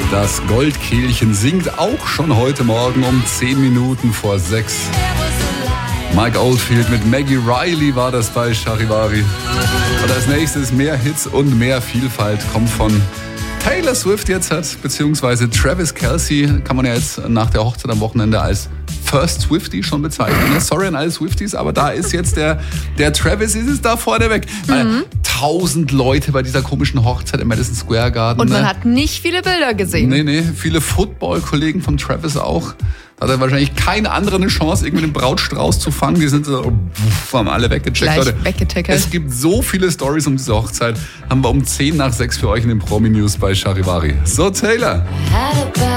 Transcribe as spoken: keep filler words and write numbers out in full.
Das Goldkehlchen singt auch schon heute Morgen um zehn Minuten vor sechs. Mike Oldfield mit Maggie Riley war das bei Charivari. Und als nächstes mehr Hits und mehr Vielfalt kommt von Taylor Swift jetzt hat, beziehungsweise Travis Kelce, kann man ja jetzt nach der Hochzeit am Wochenende als First Swiftie schon bezeichnen. Sorry an alle Swifties, aber da ist jetzt der, der Travis, ist es da vorne weg. Mhm. Tausend Leute bei dieser komischen Hochzeit im Madison Square Garden. Und man ne? hat nicht viele Bilder gesehen. Nee, nee, viele Football-Kollegen von Travis auch. Da hat er wahrscheinlich keine andere eine Chance, irgendwie den Brautstrauß zu fangen. Die sind so, pff, haben alle weggecheckt. Gleich Leute, weggetackelt. Es gibt so viele Storys um diese Hochzeit. Haben wir um zehn nach sechs für euch in den Promi-News bei Charivari. So, Taylor.